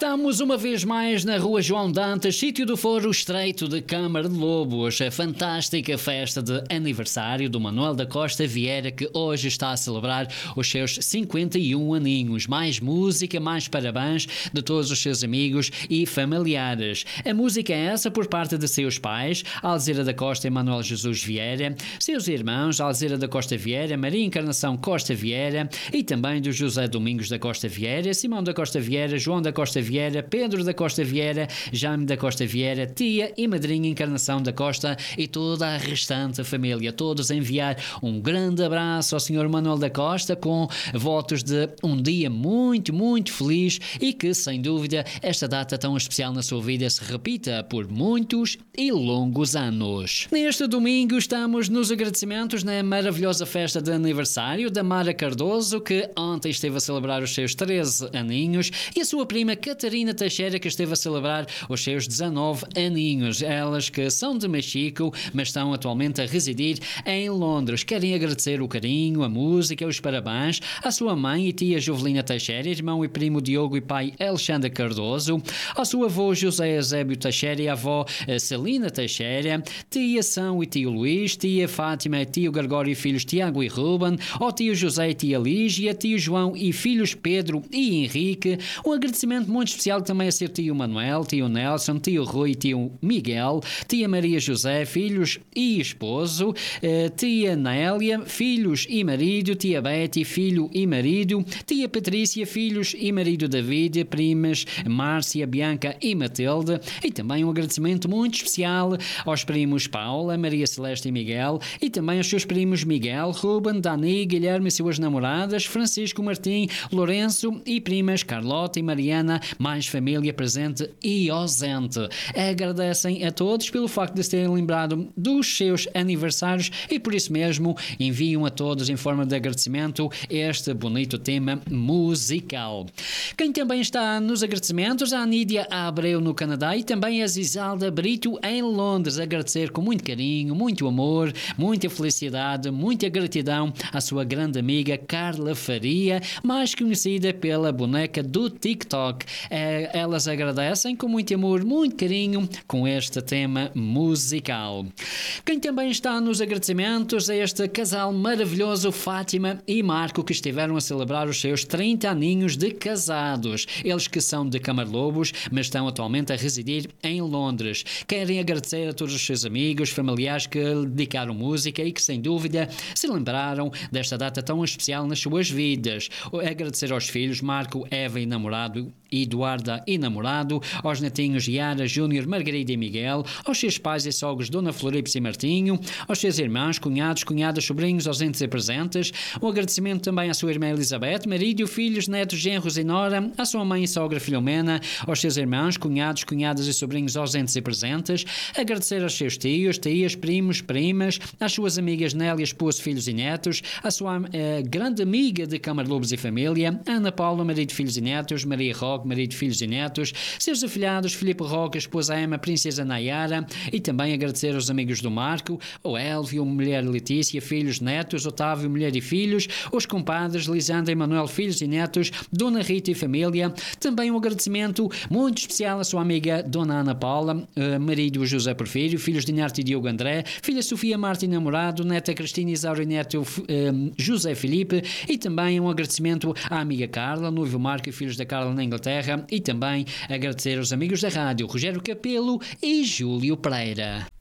Estamos uma vez mais na Rua João Dantas, sítio do Foro Estreito de Câmara de Lobos, a fantástica festa de aniversário do Manuel da Costa Vieira, que hoje está a celebrar os seus 51 aninhos. Mais música, mais parabéns de todos os seus amigos e familiares. A música é essa por parte de seus pais, Alzira da Costa e Manuel Jesus Vieira, seus irmãos, Alzira da Costa Vieira, Maria Encarnação Costa Vieira e também do José Domingos da Costa Vieira, Simão da Costa Vieira, João da Costa Vieira, Pedro da Costa Vieira, Jaime da Costa Vieira, tia e madrinha Encarnação da Costa e toda a restante família. Todos enviar um grande abraço ao Sr. Manuel da Costa com votos de um dia muito, muito feliz e que, sem dúvida, esta data tão especial na sua vida se repita por muitos e longos anos. Neste domingo estamos nos agradecimentos na maravilhosa festa de aniversário da Mara Cardoso, que ontem esteve a celebrar os seus 13 aninhos, e a sua prima Catarina Teixeira, que esteve a celebrar os seus 19 aninhos. Elas que são de Mexico, mas estão atualmente a residir em Londres. Querem agradecer o carinho, a música, os parabéns à sua mãe e tia Jovelina Teixeira, irmão e primo Diogo e pai Alexandre Cardoso, ao seu avô José Eusébio Teixeira e à avó Celina Teixeira, tia São e tio Luís, tia Fátima, tio Gregório e filhos Tiago e Ruben, ao tio José e tia Lígia, tio João e filhos Pedro e Henrique. Um agradecimento muito especial também a seu tio Manuel, tio Nelson, tio Rui, tio Miguel, tia Maria José, filhos e esposo, tia Nélia, filhos e marido, tia Betty, filho e marido, tia Patrícia, filhos e marido David, primas Márcia, Bianca e Matilde, e também um agradecimento muito especial aos primos Paula, Maria Celeste e Miguel, e também aos seus primos Miguel, Ruben, Dani, Guilherme e suas namoradas, Francisco, Martim, Lourenço e primas Carlota e Mariana, mais família presente e ausente. Agradecem a todos pelo facto de se terem lembrado dos seus aniversários e por isso mesmo enviam a todos em forma de agradecimento este bonito tema musical. Quem também está nos agradecimentos, a Nídia Abreu no Canadá e também a Zisalda Brito em Londres. Agradecer com muito carinho, muito amor, muita felicidade, muita gratidão à sua grande amiga Carla Faria, mais conhecida pela boneca do TikTok. Elas agradecem com muito amor, muito carinho com este tema musical. Quem também está nos agradecimentos é este casal maravilhoso, Fátima e Marco, que estiveram a celebrar os seus 30 aninhos de casados. Eles que são de Camarlobos, mas estão atualmente a residir em Londres. Querem agradecer a todos os seus amigos, familiares que lhe dedicaram música e que sem dúvida se lembraram desta data tão especial nas suas vidas. Agradecer aos filhos Marco, Eva e namorado, Eduarda e namorado, aos netinhos Yara, Júnior, Margarida e Miguel, aos seus pais e sogros Dona Floripes e Martinho, aos seus irmãos, cunhados, cunhadas, sobrinhos, ausentes e presentes. Um agradecimento também à sua irmã Elizabeth, marido, filhos, netos, genros e nora, à sua mãe e sogra Filomena, aos seus irmãos, cunhados, cunhadas e sobrinhos ausentes e presentes. Agradecer aos seus tios, tias, primos, primas, às suas amigas Nélia, esposo, filhos e netos, à sua grande amiga de Camarlobos e família, Ana Paula, marido, filhos e netos, Maria Roque, marido, filhos e netos, seus afilhados Filipe Roque, esposa Emma, princesa Nayara, e também agradecer aos amigos do Marco, o Elvio, mulher Letícia, filhos, netos, Otávio, mulher e filhos, os compadres Lisandra e Manuel, filhos e netos, Dona Rita e família. Também um agradecimento muito especial à sua amiga Dona Ana Paula, marido José Porfírio, filhos de Inarte e Diogo André, filha Sofia Marta e namorado, neta Cristina Isaura e neto José Filipe, e também um agradecimento à amiga Carla, noivo Marco e filhos da Carla na Inglaterra, e também agradecer aos amigos da rádio Rogério Capelo e Júlio Pereira.